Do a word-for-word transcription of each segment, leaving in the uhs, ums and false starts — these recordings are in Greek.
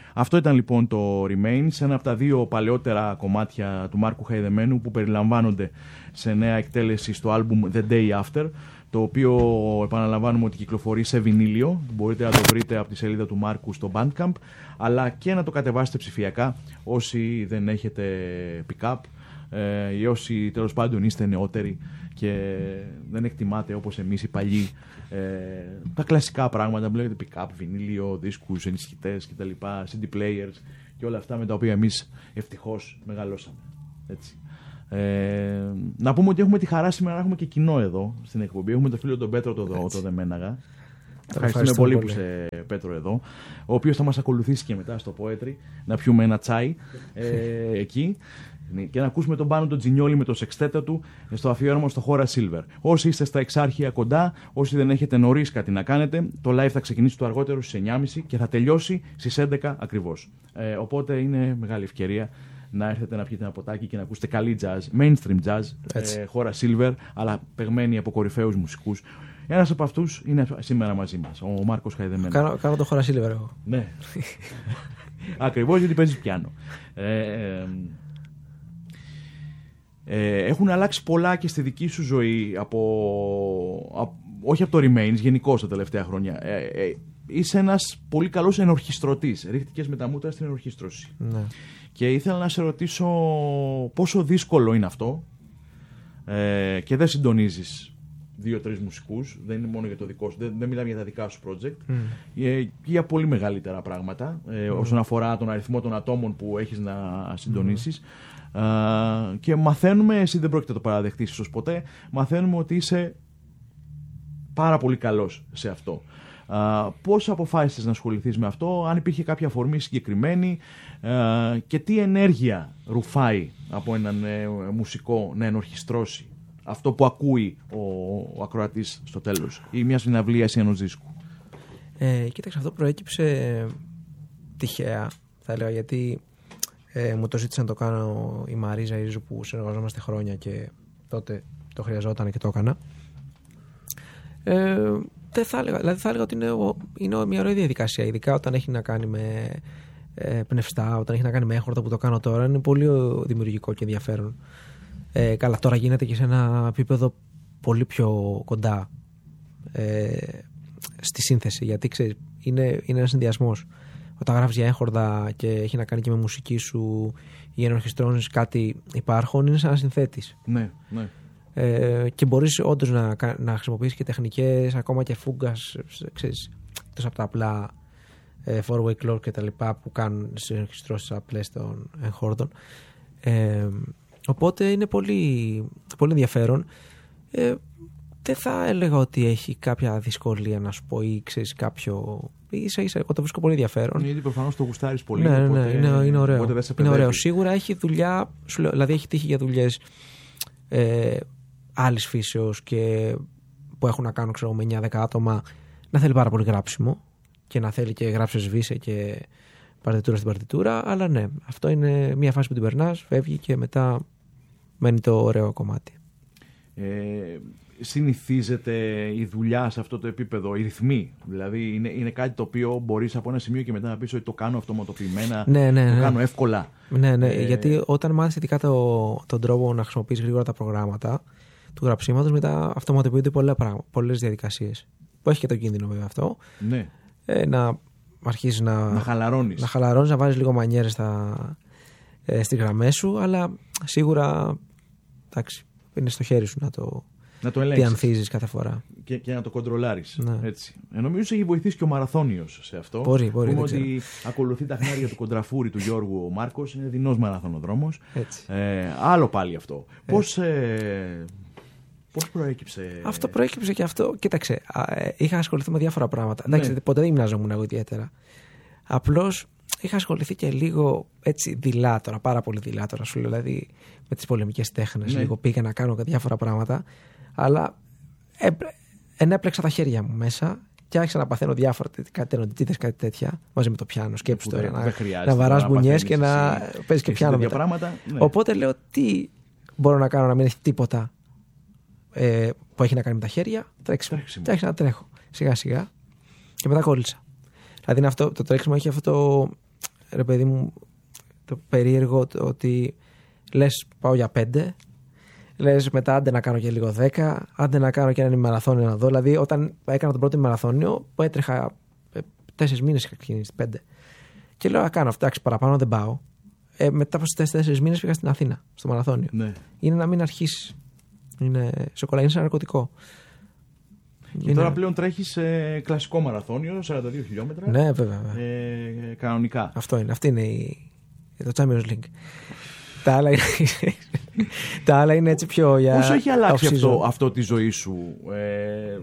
Αυτό ήταν λοιπόν το Remains, ένα από τα δύο παλαιότερα κομμάτια του Μάρκου Χαϊδεμένου που περιλαμβάνονται σε νέα εκτέλεση στο άλμπουμ The Day After, το οποίο επαναλαμβάνουμε ότι κυκλοφορεί σε βινίλιο. Μπορείτε να το βρείτε από τη σελίδα του Μάρκου στο Bandcamp, αλλά και να το κατεβάσετε ψηφιακά όσοι δεν έχετε pick-up ε, ή όσοι τέλος πάντων είστε νεότεροι και δεν εκτιμάτε όπως εμείς οι παλιοί ε, τα κλασικά πράγματα που λέγεται pick-up, βινίλιο, δίσκους, ενισχυτές κτλ, σι ντι players και όλα αυτά με τα οποία εμείς ευτυχώς μεγαλώσαμε. Έτσι. Ε, να πούμε ότι έχουμε τη χαρά σήμερα να έχουμε και κοινό εδώ στην εκπομπή. Έχουμε τον φίλο τον Πέτρο το, το Δεμέναγα. Ευχαριστούμε πολύ, πολύ που είσαι, Πέτρο, εδώ. Ο οποίος θα μας ακολουθήσει και μετά στο Poetry να πιούμε ένα τσάι ε, εκεί και να ακούσουμε τον Πάνο τον Τζινιόλι με το σεξτέτο του στο αφιέρωμα στο Χώρα Silver. Όσοι είστε στα Εξάρχεια κοντά, όσοι δεν έχετε νωρίς κάτι να κάνετε, το live θα ξεκινήσει το αργότερο στις εννιά και μισή και θα τελειώσει στις έντεκα ακριβώς. Ε, οπότε είναι μεγάλη ευκαιρία να έρθετε να πιείτε ένα ποτάκι και να ακούσετε καλή jazz, mainstream jazz, ε, Χώρα Silver, αλλά παιγμένη από κορυφαίους μουσικούς. Ένας από αυτούς είναι σήμερα μαζί μας, ο Μάρκος Χαϊδεμένος. Κάνω, κάνω το Χώρα Silver εγώ. Ναι. Ακριβώς, γιατί παίζεις πιάνο. Ε, ε, ε, έχουν αλλάξει πολλά και στη δική σου ζωή, από, από, όχι από το Remains, γενικώς τα τελευταία χρόνια. Ε, ε, είσαι ένας πολύ καλός ενορχιστρωτής. Ρίχτηκες με τα μούτρα στην ενορχίστρωση. Ναι. Και ήθελα να σε ρωτήσω πόσο δύσκολο είναι αυτό ε, και δεν συντονίζεις δύο-τρεις μουσικούς, δεν είναι μόνο για το δικό σου, δεν, δεν μιλάμε για τα δικά σου project, mm. ε, για πολύ μεγαλύτερα πράγματα ε, mm. όσον αφορά τον αριθμό των ατόμων που έχεις να συντονίσεις. Mm. Ε, και μαθαίνουμε, εσύ δεν πρόκειται να το παραδεχτείς ίσως ποτέ, μαθαίνουμε ότι είσαι πάρα πολύ καλός σε αυτό. Uh, πώς αποφάσισες να ασχοληθείς με αυτό, αν υπήρχε κάποια αφορμή συγκεκριμένη uh, και τι ενέργεια ρουφάει από έναν ε, μουσικό να ενορχιστρώσει αυτό που ακούει ο, ο ακροατής στο τέλος ή μια συναυλίας ή ενός δίσκου? Ε, κοίταξε, αυτό προέκυψε τυχαία, θα έλεγα, γιατί ε, μου το ζήτησε να το κάνω η Μαρίζα Ρίζου που συνεργαζόμαστε χρόνια και τότε το χρειαζόταν και το έκανα. Ε, Δεν θα έλεγα, δηλαδή θα έλεγα ότι είναι, είναι μια ωραία διαδικασία, ειδικά όταν έχει να κάνει με ε, πνευστά, όταν έχει να κάνει με έχορτα που το κάνω τώρα. Είναι πολύ δημιουργικό και ενδιαφέρον. Ε, καλά, τώρα γίνεται και σε ένα επίπεδο πολύ πιο κοντά ε, στη σύνθεση, γιατί ξέρεις, είναι, είναι ένας συνδυασμός. Όταν γράφεις για έχορδα και έχει να κάνει και με μουσική σου ή ενορχιστρώνεις κάτι υπάρχον, είναι σαν να συνθέτεις. Ναι, ναι. Ε, και μπορείς όντως να, να χρησιμοποιήσεις και τεχνικές, ακόμα και φούγκας, ξέρεις, εκτός από τα απλά ε, four-way clock και τα λοιπά που κάνουν στις ενορχιστρώσεις απλές των εγχόρδων. Ε, οπότε είναι πολύ, πολύ ενδιαφέρον. Ε, δεν θα έλεγα ότι έχει κάποια δυσκολία να σου πω ή ξέρεις κάποιο... Ίσα ίσα, εγώ το βρίσκω πολύ ενδιαφέρον. Γιατί προφανώς το γουστάρεις πολύ. Ναι, οπότε, ναι, είναι, είναι ωραίο. Είναι ωραίο. Σίγουρα έχει δουλειά, δηλαδή έχει τύχει για δουλειές ε, άλλης φύσεως και που έχουν να κάνουν ξέρω, με εννιά δέκα άτομα, να θέλει πάρα πολύ γράψιμο και να θέλει και γράψε σβήσε και παρτιτούρα στην παρτιτούρα. Αλλά ναι, αυτό είναι μια φάση που την περνάς, φεύγει και μετά μένει το ωραίο κομμάτι. Ε, συνηθίζεται η δουλειά σε αυτό το επίπεδο, οι ρυθμοί? Δηλαδή είναι, είναι κάτι το οποίο μπορείς από ένα σημείο και μετά να πεις ότι το κάνω αυτοματοποιημένα, ναι, ναι, το ναι. κάνω εύκολα. Ναι, ναι, ε, γιατί όταν μάθεις ειδικά το, τον τρόπο να χρησιμοποιείς γρήγορα τα προγράμματα του γραψίματος, μετά αυτοματοποιούνται πολλές διαδικασίες. Που έχει και το κίνδυνο βέβαια αυτό. Ναι. Ε, να αρχίσεις να, να χαλαρώνεις. Να χαλαρώνεις, να βάζεις λίγο μανιέρες στα, ε, στις γραμμές σου, αλλά σίγουρα εντάξει, είναι στο χέρι σου να το, να το ελέγξεις. Τι ανθίζεις κάθε φορά. Και, και να το κοντρολάρεις. Ναι. Έτσι. Ε, νομίζω ότι έχει βοηθήσει και ο Μαραθώνιος σε αυτό. Μπορεί, μπορεί. Πούμε ότι ακολουθεί τα χνάρια του κοντραφούρη του Γιώργου ο Μάρκος, είναι δεινός μαραθωνοδρόμος. Ε, άλλο πάλι αυτό. Πώς, ε, πώς προέκυψε? Αυτό προέκυψε και αυτό. Κοίταξε, είχα ασχοληθεί με διάφορα πράγματα. Ναι. Εντάξει, ποτέ δεν γυμνάζομαι εγώ ιδιαίτερα. Απλώς είχα ασχοληθεί και λίγο έτσι δειλά τώρα, πάρα πολύ δειλά τώρα σου λέω, δηλαδή με τις πολεμικές τέχνες. Ναι. Λίγο πήγα να κάνω διάφορα πράγματα, αλλά ενέπλεξα τα χέρια μου μέσα και άρχισα να παθαίνω διάφορα κάτι ενωτήτες, κάτι τέτοια, μαζί με το πιάνο. Σκέψου τώρα να, να βαράς μπουνιές και να παίζεις και πιάνο μετά. Πράγματα, ναι. Οπότε λέω τι μπορώ να κάνω να μην έχει τίποτα ε, που έχει να κάνει με τα χέρια, τρέξιμο. Και άρχισα να τρέχω σιγά σιγά και μετά κόλλησα. Δηλαδή αυτό, το τρέξιμο έχει αυτό το, ρε παιδί μου, το περίεργο το ότι λες πάω για πέντε, λες μετά άντε να κάνω και λίγο δέκα, άντε να κάνω και ένα μαραθώνιο να δω. Δηλαδή, όταν έκανα τον πρώτο μαραθώνιο, που έτρεχα τέσσερις μήνες είχα ξεκινήσει, πέντε. Και λέω, να κάνω αυτά, παραπάνω δεν πάω. Ε, μετά από τις τέσσερις μήνες πήγα στην Αθήνα, στο μαραθώνιο. Ναι. Είναι να μην αρχίσει. Είναι σοκολά, είναι σαν ναρκωτικό. Και είναι... τώρα πλέον τρέχεις ε, κλασικό μαραθώνιο, σαράντα δύο χιλιόμετρα. Ναι, βέβαια. Ε, κανονικά. Αυτό είναι. Αυτή είναι η... το Champions League. Τα άλλα είναι... Τα άλλα είναι έτσι πιο για... Πώς έχει αλλάξει αυτό, αυτό τη ζωή σου? Ε,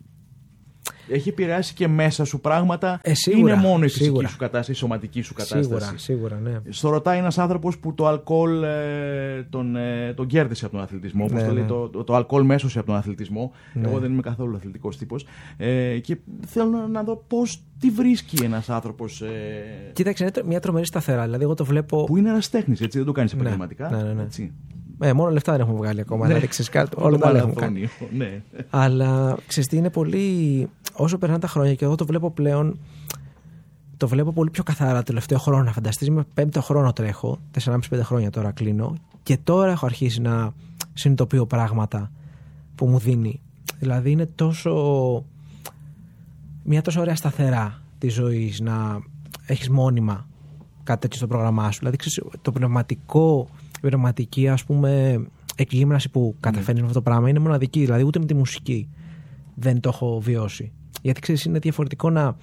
έχει επηρεάσει και μέσα σου πράγματα? Ε, σίγουρα, είναι μόνο η φυσική σίγουρα. σου κατάσταση, η σωματική σου κατάσταση? Σίγουρα, σίγουρα, ναι. Στο ρωτάει ένας άνθρωπος που το αλκοόλ ε, τον, ε, τον κέρδισε από τον αθλητισμό. Όπως ναι, το λέει, ναι. το, το, το αλκοόλ μέσωσε από τον αθλητισμό. Ναι. Εγώ δεν είμαι καθόλου αθλητικός τύπος. Ε, και θέλω να, να δω πώς τι βρίσκει ένας άνθρωπος. Ε, Κοίταξε, είναι μια τρομερή σταθερά. Δηλαδή, εγώ το βλέπω. Που είναι ερασιτέχνης, έτσι, δεν το κάνεις επαγγελματικά. Ναι, ναι, ναι. Έτσι. Ε, μόνο λεφτά δεν έχουμε βγάλει ακόμα. Ναι. Να ρίξεις κάτι. Όλα τα άλλα έχουμε κάνει. Ναι. Αλλά ξέρεις τι, είναι πολύ. Όσο περνάνε τα χρόνια και εγώ το βλέπω πλέον. Το βλέπω πολύ πιο καθαρά το τελευταίο χρόνο. Να φανταστείς, με πέμπτο χρόνο τρέχω. τέσσερα και μισό πέντε χρόνια τώρα κλείνω. Και τώρα έχω αρχίσει να συνειδητοποιώ πράγματα που μου δίνει. Δηλαδή είναι τόσο. Μια τόσο ωραία σταθερά τη ζωή να έχεις μόνιμα κάτι τέτοιο στο πρόγραμμά σου. Δηλαδή ξέρεις, το πνευματικό. Η πνευματική, ας πούμε, εκγύμναση που καταφέρνεις με αυτό το πράγμα είναι μοναδική. Δηλαδή, ούτε με τη μουσική δεν το έχω βιώσει. Γιατί ξέρεις, είναι διαφορετικό να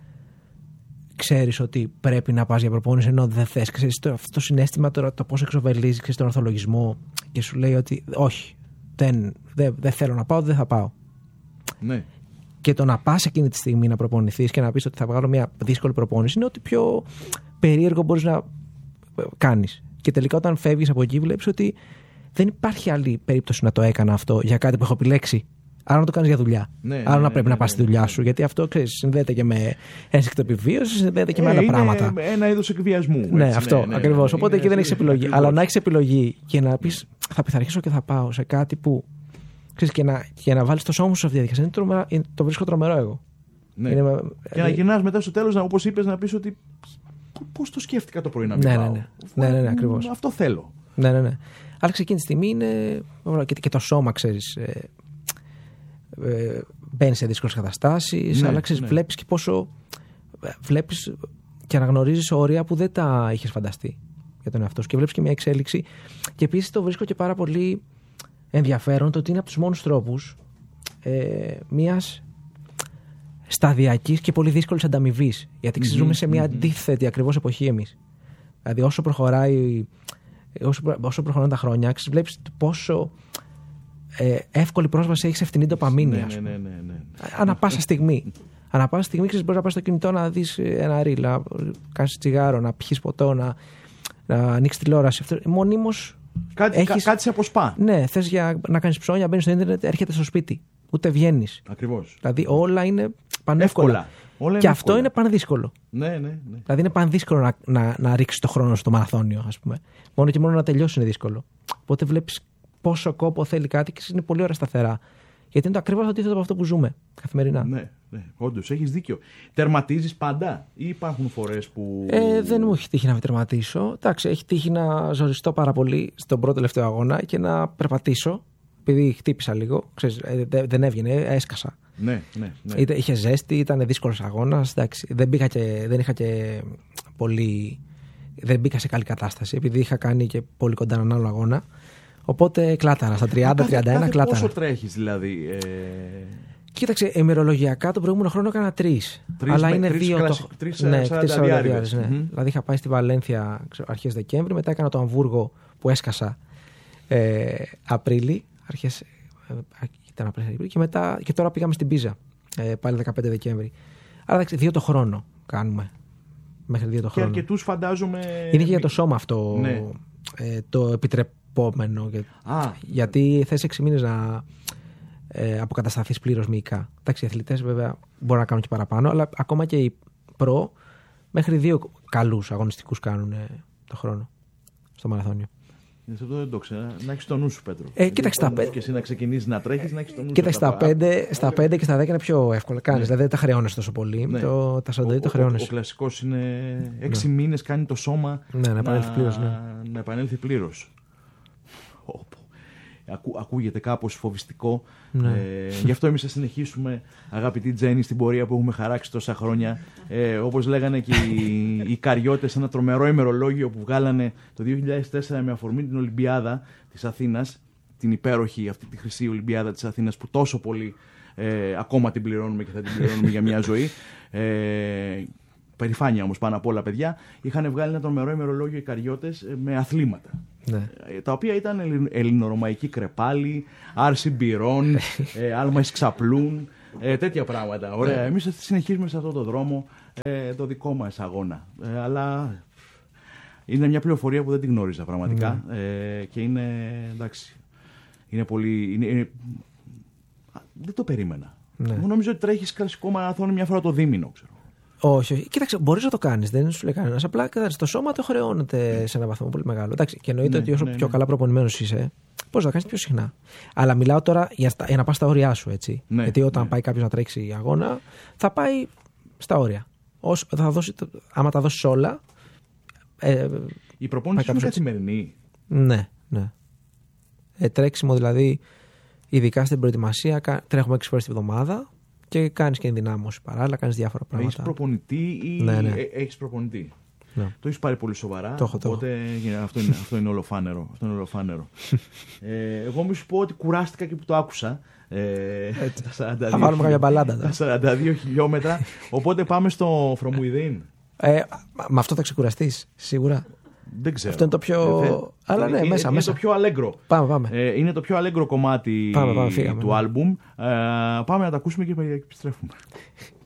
ξέρεις ότι πρέπει να πας για προπόνηση ενώ δεν θες. Ξέρεις, το, αυτό το συναίσθημα τώρα, το πώς εξοβελίζει, ξέρεις, τον ορθολογισμό και σου λέει ότι όχι, δεν, δεν, δεν θέλω να πάω, δεν θα πάω. Ναι. Και το να πας εκείνη τη στιγμή να προπονηθείς και να πεις ότι θα βγάλω μια δύσκολη προπόνηση είναι ό,τι πιο περίεργο μπορείς να κάνεις. Και τελικά όταν φεύγεις από εκεί βλέπεις ότι δεν υπάρχει άλλη περίπτωση να το έκανα αυτό για κάτι που έχω επιλέξει. Άρα να το κάνεις για δουλειά. Ναι, Άρα ναι, να πρέπει ναι, να πας ναι, στη δουλειά ναι. σου. Γιατί αυτό ξέρεις, συνδέεται και με ένστικτο επιβίωση, συνδέεται και με Ε, άλλα είναι πράγματα. Ένα είδος εκβιασμού. Ναι, έτσι, αυτό ναι, ναι, ακριβώς. ναι, Οπότε είναι εκεί δεν έχεις επιλογή. ακριβώς. Αλλά να έχεις επιλογή και να πεις θα πειθαρχήσω και θα πάω σε κάτι που. Ξέρεις, και να, και να βάλεις το σώμα σου σε αυτή τη διαδικασία. Είναι τρομερά, είναι, το βρίσκω τρομερό εγώ. Ναι. Είναι, Και να γυρνάς μετά στο τέλος, όπως είπες, να πεις ότι πώς το σκέφτηκα το πρωί να μην Ναι, πάω. ναι, ναι. Ναι, ναι, ναι, ακριβώς. Αυτό θέλω. Ναι, ναι, ναι. Αλλά εκείνη τη στιγμή είναι. Και, και το σώμα, ξέρεις. Ε, ε, μπαίνει σε δύσκολες καταστάσεις. Ναι, αλλά ξέρεις, ναι. βλέπεις και πόσο. Βλέπεις και αναγνωρίζεις όρια που δεν τα είχες φανταστεί για τον εαυτό σου. Και βλέπεις και μια εξέλιξη. Και επίσης το βρίσκω και πάρα πολύ ενδιαφέρον το ότι είναι από τους μόνους τρόπους ε, μιας σταδιακής και πολύ δύσκολης ανταμοιβής. Γιατί mm-hmm, ζούμε σε μια mm-hmm. αντίθετη ακριβώς εποχή εμείς. Δηλαδή όσο προχωράει. Όσο, όσο προχωράνε τα χρόνια, βλέπεις πόσο ε, εύκολη πρόσβαση έχεις σε φτηνή ντοπαμίνη. Ναι, ναι, ναι, ναι, ναι. Ανά πάσα στιγμή. Ανά πάσα στιγμή ξέρεις, μπορείς να πας στο κινητό να δεις ένα ρίλ, να κάνεις τσιγάρο, να πιεις ποτό, να, να ανοίξεις τηλεόραση. Μονίμως. Κάτι, έχεις, κα, κάτι σε αποσπά. Ναι, θες για να κάνεις ψώνια, μπαίνεις στο ίντερνετ, έρχεται στο σπίτι. Ούτε βγαίνεις. Ακριβώς. Δηλαδή όλα είναι πανεύκολα. Όλα και είναι αυτό εύκολα. είναι πανδύσκολο. Ναι, ναι, ναι. Δηλαδή είναι πανδύσκολο να, να, να ρίξεις το χρόνο στο μαραθώνιο, ας πούμε. Μόνο και μόνο να τελειώσει είναι δύσκολο. Οπότε βλέπεις πόσο κόπο θέλει κάτι και είναι πολύ ωραία σταθερά. Γιατί είναι το ακριβώς αντίθετο από αυτό που ζούμε καθημερινά. Ναι, ναι. Όντως, έχεις δίκιο. Τερματίζεις πάντα ή υπάρχουν φορές που. Ε, δεν μου έχει τύχει να τερματίσω. Εντάξει, έχει τύχει να ζοριστώ πάρα πολύ στον πρώτο τελευταίο αγώνα και να περπατήσω. Επειδή χτύπησα λίγο, ξέρεις, δεν έβγαινε, έσκασα. Ναι, ναι, ναι. Είτε, είχε ζέστη, ήταν δύσκολος αγώνας. Δεν, πήγα και, δεν είχα και πολύ. Δεν μπήκα σε καλή κατάσταση, επειδή είχα κάνει και πολύ κοντά έναν άλλο αγώνα. Οπότε κλάταρα, στα τριάντα τριάντα ένα κλάταρα. Πόσο τρέχεις δηλαδή? Ε... Κοίταξε, ημερολογιακά τον προηγούμενο χρόνο έκανα τρεις. Αλλά με, είναι τρεις δύο. κλασι... Το... Τρεις ναι, σαρανταδιάριδες. Ναι. Mm-hmm. Δηλαδή είχα πάει στη Βαλένθια αρχές Δεκέμβρη, μετά έκανα το Αμβούργο που έσκασα ε, Απρίλη. Αρχές. Ε, ήταν Απρίλη και, μετά, και τώρα πήγαμε στην Πίζα ε, πάλι δεκαπέντε Δεκέμβρη. Άρα εντάξει, δύο το χρόνο κάνουμε. Μέχρι δύο το χρόνο. Και αρκετούς φαντάζομαι. Είναι και για το σώμα αυτό ναι. ε, το επιτρεπόμενο. Α. Γιατί θες έξι μήνες να ε, αποκατασταθείς πλήρως μυϊκά. Εντάξει, οι αθλητές βέβαια μπορούν να κάνουν και παραπάνω, αλλά ακόμα και οι προ μέχρι δύο καλούς αγωνιστικούς κάνουν ε, το χρόνο στο μαραθώνιο. Αυτό δεν το ξέρω. Να έχεις το νου σου, Πέτρο. Ε, κοίταξε τα πέντε. Και εσύ να ξεκινήσεις να τρέχεις, να έχεις το νου σου. Κοίταξε τα πέντε, στα πέντε και στα δέκα είναι πιο εύκολα. Κάνεις, ναι. Δηλαδή δεν τα χρεώνεις τόσο πολύ. Ναι. Το, τα σαράντα δύο το χρεώνεις. Ο, ο, ο κλασικός είναι έξι ναι. μήνες κάνει το σώμα ναι, να επανέλθει πλήρως. Ναι. Να επανέλθει πλήρως. Ακού, ακούγεται κάπως φοβιστικό. Ναι. Ε, γι' αυτό εμείς θα συνεχίσουμε, αγαπητή Τζέννη, στην πορεία που έχουμε χαράξει τόσα χρόνια. Ε, όπως λέγανε και οι, οι Καριώτες, ένα τρομερό ημερολόγιο που βγάλανε το δύο χιλιάδες τέσσερα με αφορμή την Ολυμπιάδα της Αθήνας, την υπέροχη αυτή τη χρυσή Ολυμπιάδα της Αθήνας που τόσο πολύ ε, ακόμα την πληρώνουμε και θα την πληρώνουμε για μια ζωή. Ε, Περηφάνεια όμως πάνω απ' όλα, παιδιά. Είχαν βγάλει ένα τρομερό ημερολόγιο οι Καριώτες με αθλήματα. Ναι. Τα οποία ήταν ελληνορωμαϊκή κρεπάλη, άρση μπυρών, ε, άλμα εις ξαπλούν, ε, τέτοια πράγματα. Ωραία. Εμείς συνεχίζουμε σε αυτό το δρόμο ε, το δικό μας αγώνα. Ε, αλλά είναι μια πληροφορία που δεν την γνώριζα πραγματικά. Ναι. Ε, και είναι, εντάξει, είναι πολύ... Είναι, είναι, δεν το περίμενα. Ναι. Μου νομίζω ότι τρέχεις κλασικό μαραθώνιο μια φορά το δίμηνο, ξέρω. Όχι, όχι. Κοίταξε, μπορεί να το κάνει, δεν σου λέει κανένα. Απλά το σώμα το χρεώνεται σε ένα βαθμό πολύ μεγάλο. Εντάξει, και εννοείται ναι, ότι όσο ναι, πιο ναι. καλά προπονημένο είσαι, μπορεί να το κάνει πιο συχνά. Αλλά μιλάω τώρα για, για να πα στα όρια σου, έτσι. Ναι, γιατί όταν ναι. πάει κάποιο να τρέξει αγώνα, θα πάει στα όρια. Όσο, θα δώσει, άμα τα δώσει όλα. Ε, Η προπόνηση είναι καθημερινή. Ναι, ναι. Ε, τρέξιμο δηλαδή, ειδικά στην προετοιμασία, τρέχουμε έξι φορές τη βδομάδα. Και κάνεις και ενδυνάμωση παράλληλα, κάνεις διάφορα πράγματα. Έχεις προπονητή ή ναι, ναι. έχεις προπονητή. Ναι. Το έχεις πάρει πολύ σοβαρά. Το έχω, το οπότε έχω. αυτό, είναι, αυτό είναι ολοφάνερο. Αυτό είναι ολοφάνερο. ε, εγώ μη σου πω ότι κουράστηκα και που το άκουσα. Ε, τα σαράντα δύο, θα βάλουμε κάποια μπαλάντα. Τα σαράντα δύο χιλιόμετρα. Οπότε πάμε στο From Within. Ε, με αυτό θα ξεκουραστείς, σίγουρα. Δεν ξέρω. Αυτό είναι το πιο. Δε... Αλλά ναι, είναι, μέσα, είναι μέσα. το πιο αλέγκρο. Πάμε, πάμε. Ε, είναι το πιο αλέγκρο κομμάτι πάμε, πάμε, φύγαμε, του ναι. άλμπουμ. Ε, πάμε να τα ακούσουμε και επιστρέφουμε.